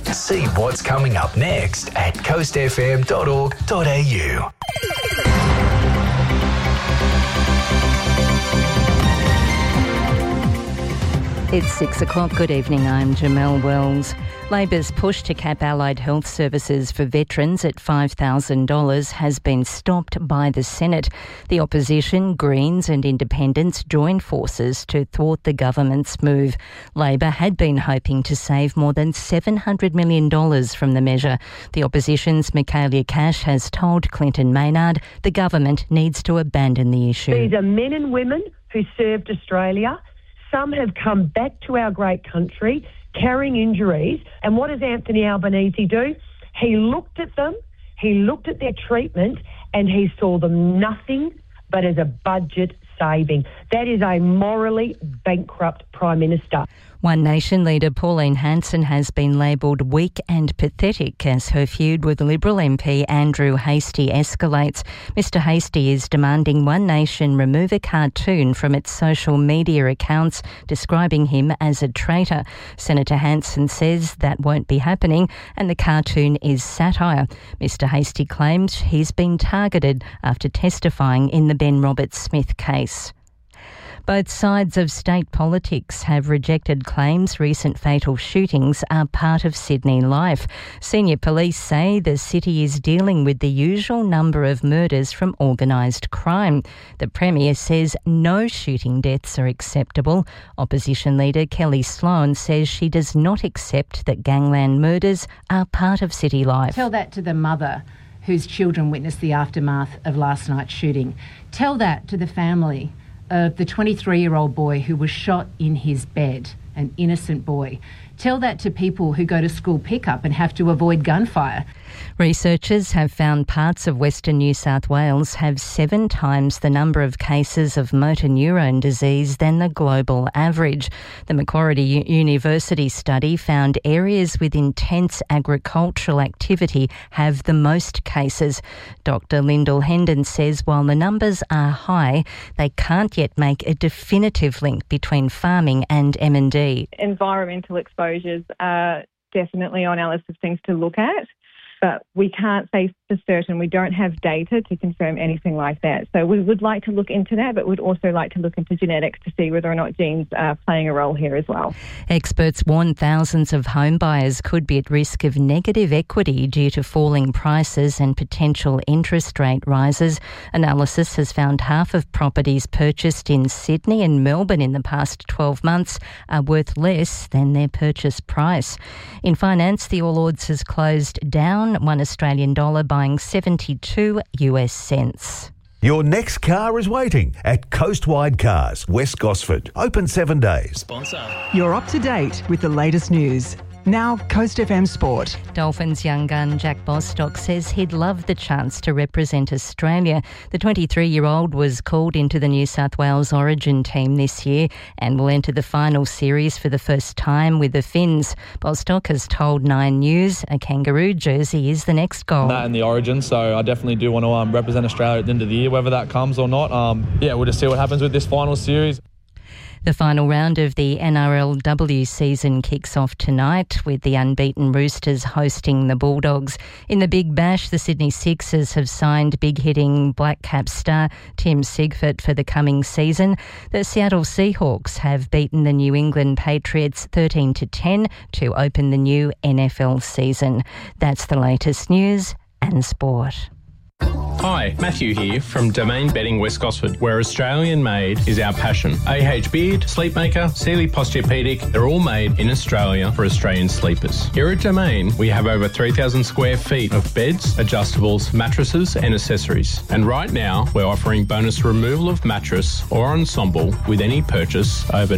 See what's coming up next at coastfm.org.au. It's 6 o'clock. Good evening, I'm Jamelle Wells. Labor's push to cap allied health services for veterans at $5,000 has been stopped by the Senate. The opposition, Greens and Independents joined forces to thwart the government's move. Labor had been hoping to save more than $700 million from the measure. The opposition's Michaelia Cash has told Clinton Maynard the government needs to abandon the issue. These are men and women who served Australia. Some have come back to our great country carrying injuries. And what does Anthony Albanese do? He looked at them, he looked at their treatment, and he saw them nothing but as a budget saving. That is a morally bankrupt Prime Minister. One Nation leader Pauline Hanson has been labelled weak and pathetic as her feud with Liberal MP Andrew Hastie escalates. Mr Hastie is demanding One Nation remove a cartoon from its social media accounts describing him as a traitor. Senator Hanson says that won't be happening and the cartoon is satire. Mr Hastie claims he's been targeted after testifying in the Ben Roberts-Smith case. Both sides of state politics have rejected claims recent fatal shootings are part of Sydney life. Senior police say the city is dealing with the usual number of murders from organised crime. The Premier says no shooting deaths are acceptable. Opposition leader Kelly Sloan says she does not accept that gangland murders are part of city life. Tell that to the mother whose children witnessed the aftermath of last night's shooting. Tell that to the family of the 23-year-old boy who was shot in his bed, an innocent boy. Tell that to people who go to school pickup and have to avoid gunfire. Researchers have found parts of Western New South Wales have 7 times the number of cases of motor neurone disease than the global average. The Macquarie University study found areas with intense agricultural activity have the most cases. Dr Lyndall Hendon says while the numbers are high, they can't yet make a definitive link between farming and M&D. Environmental exposures are definitely on our list of things to look at, but we can't say for certain. We don't have data to confirm anything like that. So we would like to look into that, but we'd also like to look into genetics to see whether or not genes are playing a role here as well. Experts warn thousands of home buyers could be at risk of negative equity due to falling prices and potential interest rate rises. Analysis has found half of properties purchased in Sydney and Melbourne in the past 12 months are worth less than their purchase price. In finance, the All Ords has closed down, $1 Australian buying 72 US cents. Your next car is waiting at Coastwide Cars, West Gosford. Open 7 days. Sponsor. You're up to date with the latest news. Now, Coast FM Sport. Dolphins young gun Jack Bostock says he'd love the chance to represent Australia. The 23-year-old was called into the New South Wales Origin team this year and will enter the final series for the first time with the Finns. Bostock has told Nine News a kangaroo jersey is the next goal. That in the Origin, so I definitely do want to represent Australia at the end of the year, whether that comes or not. We'll just see what happens with this final series. The final round of the NRLW season kicks off tonight with the unbeaten Roosters hosting the Bulldogs. In the Big Bash, the Sydney Sixers have signed big-hitting Black Cap star Tim Sigford for the coming season. The Seattle Seahawks have beaten the New England Patriots 13-10 to open the new NFL season. That's the latest news and sport. Hi, Matthew here from Domain Bedding West Gosford, where Australian made is our passion. AH Beard, Sleepmaker, Sealy Posturepedic, they're all made in Australia for Australian sleepers. Here at Domain, we have over 3,000 square feet of beds, adjustables, mattresses and accessories. And right now, we're offering bonus removal of mattress or ensemble with any purchase over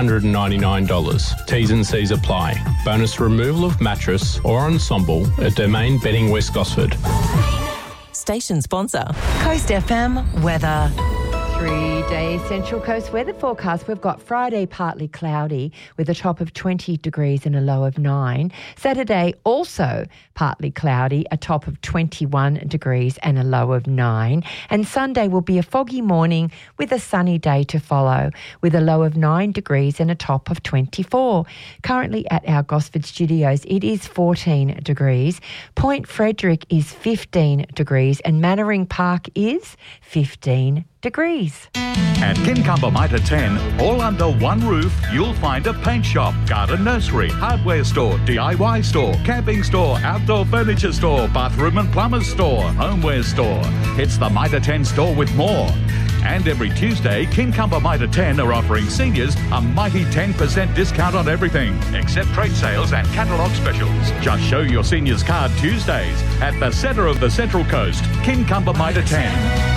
$999. T's and C's apply. Bonus removal of mattress or ensemble at Domain Bedding West Gosford. Station sponsor. Coast FM weather. 3 Today, Central Coast weather forecast. We've got Friday partly cloudy with a top of 20 degrees and a low of 9. Saturday also partly cloudy, a top of 21 degrees and a low of 9. And Sunday will be a foggy morning with a sunny day to follow with a low of 9 degrees and a top of 24. Currently at our Gosford studios, it is 14 degrees. Point Frederick is 15 degrees and Mannering Park is 15 degrees. At Kincumber Mitre 10, all under one roof, you'll find a paint shop, garden nursery, hardware store, DIY store, camping store, outdoor furniture store, bathroom and plumber's store, homeware store. It's the Mitre 10 store with more. And every Tuesday, Kincumber Mitre 10 are offering seniors a mighty 10% discount on everything, except trade sales and catalogue specials. Just show your seniors card Tuesdays at the centre of the Central Coast, Kincumber Mitre 10.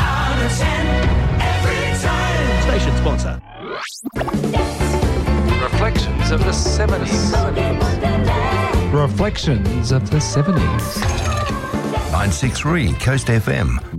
Station sponsor. Reflections of the 70s. Reflections of the 70s. 963 Coast FM.